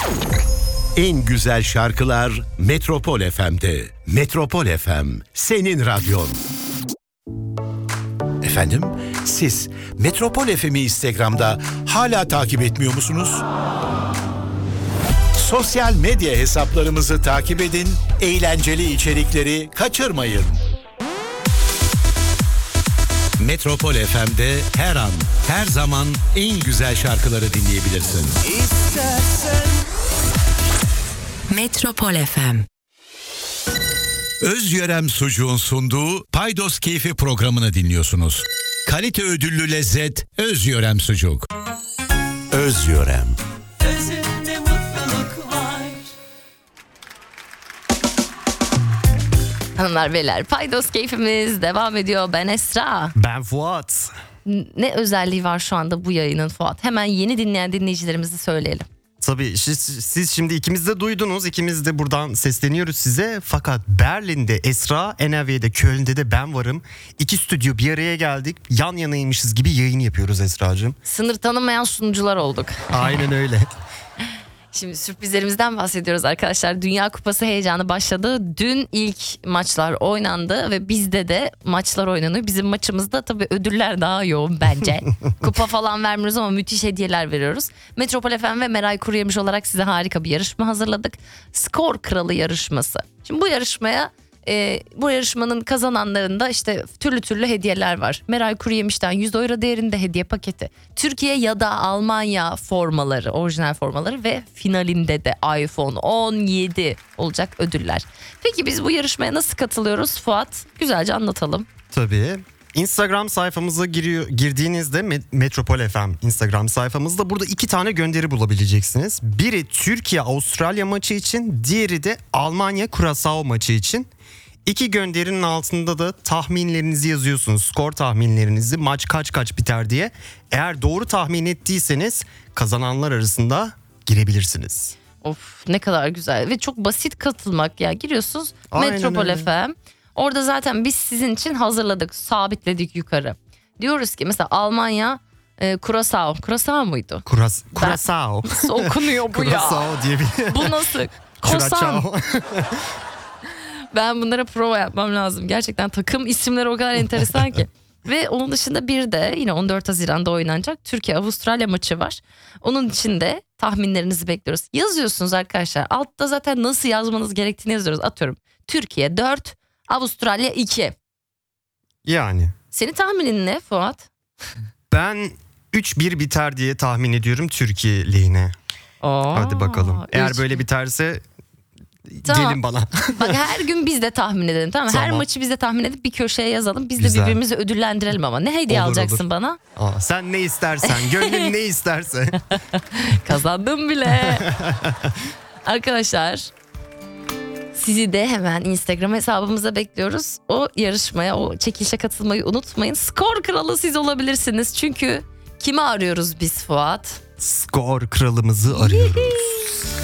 En güzel şarkılar Metropol FM'de. Metropol FM, senin radyon. Efendim, siz Metropol FM'i Instagram'da hala takip etmiyor musunuz? Sosyal medya hesaplarımızı takip edin, eğlenceli içerikleri kaçırmayın. Metropol FM'de her an, her zaman en güzel şarkıları dinleyebilirsin. Metropol FM. Özyörem Sucuğun sunduğu Paydos Keyfi programını dinliyorsunuz. Kalite ödüllü lezzet Özyörem Sucuk. Özyörem. Özünde mutluluk var. Hanımlar beyler, Paydos Keyfimiz devam ediyor. Ben Esra. Ben Fuat. Ne özelliği var şu anda bu yayının Fuat? Hemen yeni dinleyen dinleyicilerimizi söyleyelim. Tabii siz şimdi ikimiz de duydunuz. İkimiz de buradan sesleniyoruz size. Fakat Berlin'de Esra, NRW'de Köln'de de ben varım. İki stüdyo bir araya geldik. Yan yanaymışız gibi yayın yapıyoruz Esra'cığım. Sınır tanımayan sunucular olduk. Aynen öyle. Şimdi sürprizlerimizden bahsediyoruz arkadaşlar. Dünya Kupası heyecanı başladı. Dün ilk maçlar oynandı ve bizde de maçlar oynanıyor. Bizim maçımızda tabii ödüller daha yoğun bence. Kupa falan vermiyoruz ama müthiş hediyeler veriyoruz. Metropol FM ve Meray Kuruyemiş olarak size harika bir yarışma hazırladık. Skor Kralı yarışması. Şimdi bu yarışmanın kazananlarında işte türlü hediyeler var. Meray Kuruyemiş'ten 100 euro değerinde hediye paketi. Türkiye ya da Almanya formaları, orijinal formaları ve finalinde de iPhone 17 olacak ödüller. Peki biz bu yarışmaya nasıl katılıyoruz Fuat? Güzelce anlatalım. Tabii. Instagram sayfamıza girdiğinizde Metropol FM Instagram sayfamızda burada 2 tane gönderi bulabileceksiniz. Biri Türkiye-Avustralya maçı için, diğeri de Almanya-Curaçao maçı için. 2 gönderinin altında da tahminlerinizi yazıyorsunuz. Skor tahminlerinizi, maç kaç biter diye. Eğer doğru tahmin ettiyseniz kazananlar arasında girebilirsiniz. Of, ne kadar güzel ve çok basit katılmak ya. Giriyorsunuz Aynen Metropol öyle. FM. Orada zaten biz sizin için hazırladık, sabitledik yukarı. Diyoruz ki mesela Almanya, Curaçao muydu? Curaçao. Nasıl okunuyor bu ya? Curaçao diye bir... Bu nasıl? Kosan. Curaçao. Ben bunlara prova yapmam lazım. Gerçekten takım isimleri o kadar enteresan ki. Ve onun dışında bir de yine 14 Haziran'da oynanacak Türkiye-Avustralya maçı var. Onun için de tahminlerinizi bekliyoruz. Yazıyorsunuz arkadaşlar. Altta zaten nasıl yazmanız gerektiğini yazıyoruz. Atıyorum Türkiye 4, Avustralya 2. Yani. Senin tahminin ne Fuat? Ben 3-1 biter diye tahmin ediyorum Türkiye lehine. Hadi bakalım. Eğer 3-1. böyle biterse Tamam. gelin bana. Bak her gün biz de tahmin edelim, tamam mı? Her Tamam. maçı biz de tahmin edip bir köşeye yazalım. Biz Güzel. de birbirimizi ödüllendirelim ama. Ne hediye Olur, alacaksın olur. bana? Sen ne istersen, gönlün ne isterse. Kazandım bile. Arkadaşlar, sizi de hemen Instagram hesabımıza bekliyoruz. O yarışmaya, o çekilişe katılmayı unutmayın. Skor kralı siz olabilirsiniz. Çünkü kimi arıyoruz biz Fuat? Skor kralımızı arıyoruz.